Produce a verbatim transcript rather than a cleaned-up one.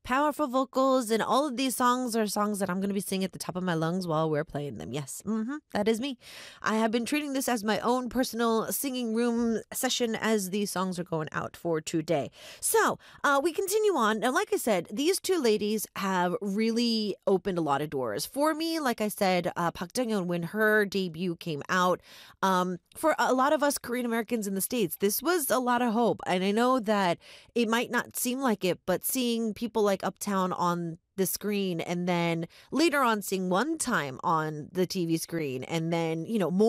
powerful vocals, and all of these songs are songs that I'm going to be singing at the top of my lungs while we're playing them. Yes, hmm that is me. I have been treating this as my own personal singing room session as these songs are going out for today. So uh, we continue on. Now, like I said, these two ladies have really opened a lot of doors. For me, like I said, uh, Park Jung-yeon, when her debut came out, um, for a lot of us Korean Americans in the States, this was a lot of hope. And I know that it might not seem like it, but seeing people like Uptown on the screen and then later on seeing one time on the T V screen and then, you know, more